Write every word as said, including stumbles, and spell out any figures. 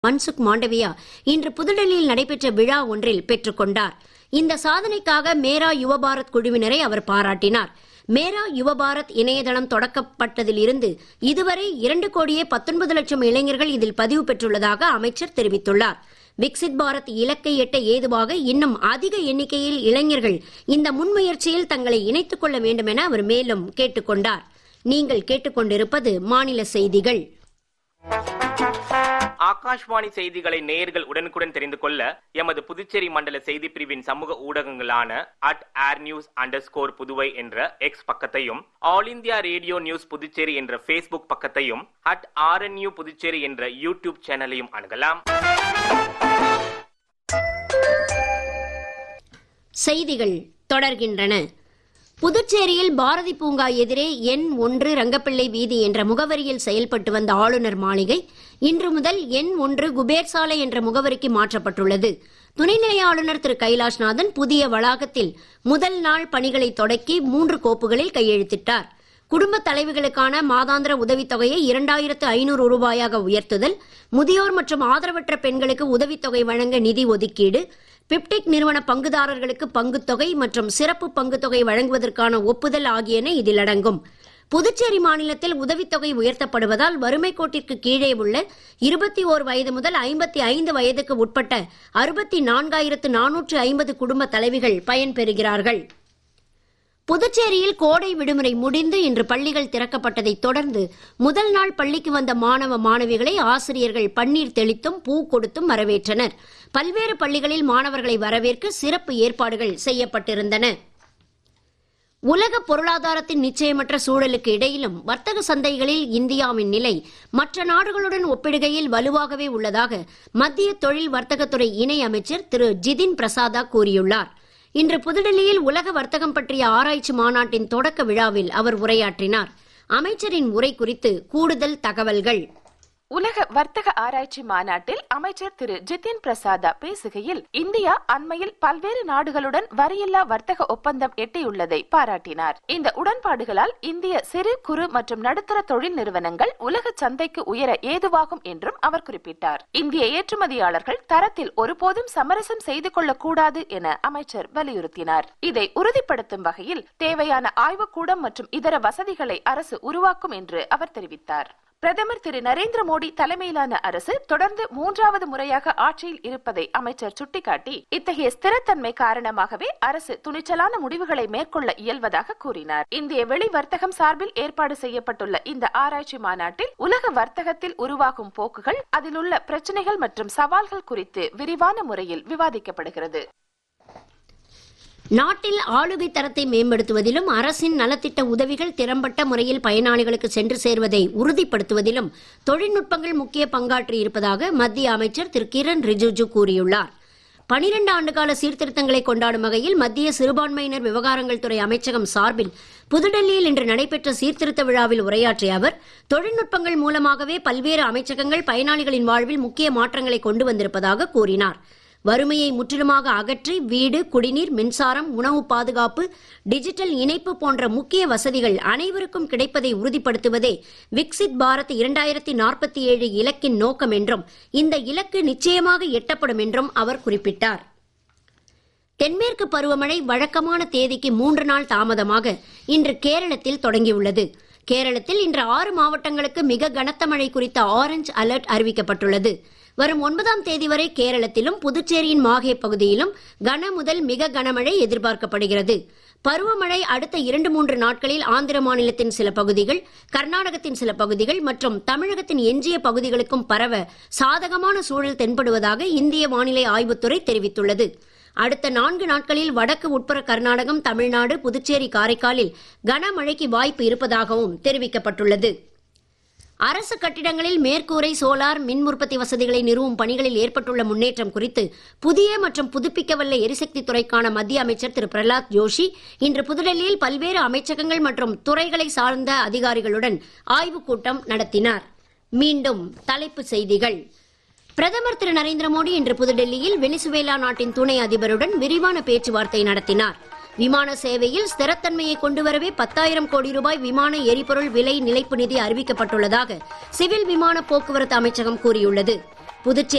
மன்சுக் மாண்டவியா இன்று புதுடெல்லியில் நடைபெற்ற விழா ஒன்றில் பெற்றுக் கொண்டார். இந்த சாதனைக்காக மேரா யுவ பாரத் குழுவினரை அவர் பாராட்டினார். மேரா யுவ பாரத் இணையதளம் தொடக்கப்பட்டதில் இருந்து இதுவரை இரண்டு கோடியே பத்தொன்பது லட்சம் இளைஞர்கள் இதில் பதிவு பெற்றுள்ளதாக அமைச்சர் தெரிவித்துள்ளார். விக்சித் பாரத் இலக்கை எட்ட ஏதுவாக இன்னும் அதிக எண்ணிக்கையில் இளைஞர்கள் இந்த முன்முயற்சியில் தங்களை இணைத்துக் கொள்ள வேண்டும் என அவர் மேலும் கேட்டுக் கொண்டார். நீங்கள் கேட்டுக்கொண்டிருப்பது மாநில செய்திகள். ஆகாஷ்வாணி செய்திகளை நேயர்கள் உடனுக்குடன் தெரிந்து கொள்ள எமது புதுச்சேரி மண்டல செய்தி பிரிவின் சமூக ஊடகங்களான at air news under score Puduvai என்ற எக்ஸ் பக்கத்தையும், all India radio news Puducherry என்ற பேஸ்புக் பக்கத்தையும், அட் ஆர்என்யூ புதுச்சேரி என்ற யூடியூப் சேனலையும் அணுகலாம். செய்திகள் தொடர்கின்றன. புதுச்சேரியில் பாரதி பூங்கா எதிரே எண் ஒன்று ரங்கப்பிள்ளை வீதி என்ற முகவரியில் செயல்பட்டு வந்த ஆளுநர் மாளிகை இன்று முதல் எண் ஒன்று குபேர் சாலை என்ற முகவரிக்கு மாற்றப்பட்டுள்ளது. துணைநிலை ஆளுநர் திரு கைலாஷ்நாதன் புதிய வளாகத்தில் முதல் நாள் பணிகளை தொடக்கி மூன்று கோப்புகளில் கையெழுத்திட்டார். குடும்ப தலைவிகளுக்கான மாதாந்திர உதவித்தொகையை இரண்டாயிரத்து ஐநூறு ரூபாயாக உயர்த்துதல், முதியோர் மற்றும் ஆதரவற்ற பெண்களுக்கு உதவித்தொகை வழங்க நிதி ஒதுக்கீடு, பிப்டிக் நிறுவன பங்குதாரர்களுக்கு பங்குத்தொகை மற்றும் சிறப்பு பங்குத்தொகை வழங்குவதற்கான ஒப்புதல் ஆகியன இதில் அடங்கும். புதுச்சேரி மாநிலத்தில் உதவித்தொகை உயர்த்தப்படுவதால் வறுமை கோட்டிற்கு கீழே உள்ள இருபத்தி ஓர் வயது முதல் ஐம்பத்தி ஐந்து வயதுக்கு உட்பட்ட அறுபத்தி நான்காயிரத்து நானூற்று ஐம்பது குடும்ப தலைவிகள் பயன்பெறுகிறார்கள். புதுச்சேரியில் கோடை விடுமுறை முடிந்து இன்று பள்ளிகள் திறக்கப்பட்டதை தொடர்ந்து முதல் நாள் பள்ளிக்கு வந்த மாணவ மாணவிகளை ஆசிரியர்கள் பன்னீர் தெளித்தும் பூ கொடுத்தும் வரவேற்றனர். பல்வேறு பள்ளிகளில் மாணவர்களை வரவேற்க சிறப்பு ஏற்பாடுகள் செய்யப்பட்டிருந்தன. உலக பொருளாதாரத்தின் நிச்சயமற்ற சூழலுக்கு இடையிலும் வர்த்தக சந்தைகளில் இந்தியாவின் நிலை மற்ற நாடுகளுடன் ஒப்பிடுகையில் வலுவாகவே உள்ளதாக மத்திய தொழில் வர்த்தகத்துறை இணை அமைச்சர் திரு ஜிதின் பிரசாதா கூறியுள்ளார். இன்று புதுடெல்லியில் உலக வர்த்தகம் பற்றிய ஆராய்ச்சி மாநாட்டின் தொடக்க விழாவில் அவர் உரையாற்றினார். அமைச்சரின் உரை குறித்து கூடுதல் தகவல்கள். உலக வர்த்தக ஆராய்ச்சி மாநாட்டில் அமைச்சர் திரு ஜிதின் பிரசாதா பேசுகையில், இந்தியா அண்மையில் பல்வேறு நாடுகளுடன் வரியில்லா வர்த்தக ஒப்பந்தம் எட்டியுள்ளதை பாராட்டினார். இந்த உடன்பாடுகளால் இந்திய சிறு குறு மற்றும் நடுத்தர தொழில் நிறுவனங்கள் உலக சந்தைக்கு உயர ஏதுவாகும் என்றும் அவர் குறிப்பிட்டார். இந்திய ஏற்றுமதியாளர்கள் தரத்தில் ஒருபோதும் சமரசம் செய்து கொள்ளக்கூடாது என அமைச்சர் வலியுறுத்தினார். இதை உறுதிப்படுத்தும் வகையில் தேவையான ஆய்வுக்கூடம் மற்றும் இதர வசதிகளை அரசு உருவாக்கும் என்று அவர் தெரிவித்தார். பிரதமர் திரு நரேந்திர மோடி தலைமையிலான அரசு தொடர்ந்து மூன்றாவது முறையாக ஆட்சியில் இருப்பதை அமைச்சர் சுட்டிக்காட்டி, இத்தகைய ஸ்திரத்தன்மை காரணமாகவே அரசு துணிச்சலான முடிவுகளை மேற்கொள்ள இயல்வதாக கூறினார். இந்திய வெளி வர்த்தகம் சார்பில் ஏற்பாடு செய்யப்பட்டுள்ள இந்த ஆராய்ச்சி மாநாட்டில் உலக வர்த்தகத்தில் உருவாகும் போக்குகள், அதில் உள்ள பிரச்சனைகள் மற்றும் சவால்கள் குறித்து விரிவான முறையில் விவாதிக்கப்படுகிறது. நாட்டில் ஆளுகை தரத்தை மேம்படுத்துவதிலும் அரசின் நலத்திட்ட உதவிகள் திறம்பட்ட முறையில் பயனாளிகளுக்கு சென்று சேர்வதை உறுதிப்படுத்துவதிலும் தொழில்நுட்பங்கள் முக்கிய பங்காற்றி இருப்பதாக மத்திய அமைச்சர் திரு கிரண் ரிஜிஜு கூறியுள்ளார். பனிரண்டு ஆண்டுகால சீர்திருத்தங்களை கொண்டாடும் வகையில் மத்திய சிறுபான்மையினர் விவகாரங்கள் துறை அமைச்சகம் சார்பில் புதுடெல்லியில் இன்று நடைபெற்ற சீர்திருத்த விழாவில் உரையாற்றிய அவர், தொழில்நுட்பங்கள் மூலமாகவே பல்வேறு அமைச்சகங்கள் பயனாளிகளின் வாழ்வில் முக்கிய மாற்றங்களை கொண்டு வந்திருப்பதாக கூறினார். வறுமையை முற்றிலுமாக அகற்றி வீடு, குடிநீர், மின்சாரம், உணவு பாதுகாப்பு, டிஜிட்டல் இணைப்பு போன்ற முக்கிய வசதிகள் அனைவருக்கும் கிடைப்பதை உறுதிப்படுத்துவதே விக்சித் பாரத் இரண்டாயிரத்தி நாற்பத்தி ஏழு இலக்கின் நோக்கம் என்றும் இந்த இலக்கு நிச்சயமாக எட்டப்படும் என்றும் அவர் குறிப்பிட்டார். தென்மேற்கு பருவமழை வழக்கமான தேதிக்கு மூன்று நாள் தாமதமாக இன்று கேரளத்தில் தொடங்கியுள்ளது. கேரளத்தில் இன்று ஆறு மாவட்டங்களுக்கு மிக கனத்த மழை குறித்த ஆரஞ்ச் அலர்ட் அறிவிக்கப்பட்டுள்ளது. வரும் ஒன்பதாம் தேதி வரை கேரளத்திலும் புதுச்சேரியின் மாஹே பகுதியிலும் கன முதல் மிக கனமழை எதிர்பார்க்கப்படுகிறது. பருவமழை அடுத்த இரண்டு மூன்று நாட்களில் ஆந்திர மாநிலத்தின் சில பகுதிகள், கர்நாடகத்தின் சில பகுதிகள் மற்றும் தமிழகத்தின் எஞ்சிய பகுதிகளுக்கும் பரவ சாதகமான சூழல் தென்படுவதாக இந்திய வானிலை ஆய்வுத்துறை தெரிவித்துள்ளது. அடுத்த நான்கு நாட்களில் வடக்கு உட்புற கர்நாடகம், தமிழ்நாடு, புதுச்சேரி, காரைக்காலில் கனமழைக்கு வாய்ப்பு இருப்பதாகவும் தெரிவிக்கப்பட்டுள்ளது. அரசு கட்டிடங்களில் மேற்கூரை, சோலார் மின் உற்பத்தி வசதிகளை நிறுவும் பணிகளில் ஏற்பட்டுள்ள முன்னேற்றம் குறித்து புதிய மற்றும் புதுப்பிக்கவல்ல எரிசக்தி துறைக்கான மத்திய அமைச்சர் திரு பிரகலாத் ஜோஷி இன்று புதுடெல்லியில் பல்வேறு அமைச்சகங்கள் மற்றும் துறைகளை சார்ந்த அதிகாரிகளுடன் ஆய்வுக் கூட்டம் நடத்தினார். மீண்டும் தலைப்புச் செய்திகள். பிரதமர் திரு நரேந்திர மோடி இன்று புதுடெல்லியில் வெனிசுவேலா நாட்டின் துணை அதிபருடன் விரிவான பேச்சுவார்த்தை நடத்தினார். விமான சேவையில் ஸ்திரத்தன்மையை கொண்டுவரவே பத்தாயிரம் கோடி ரூபாய் விமான எரிபொருள் விலை நிலைப்பு நிதி அறிவிக்கப்பட்டுள்ளதாக சிவில் விமான போக்குவரத்து அமைச்சகம் கூறியுள்ளது. புதுச்சேரி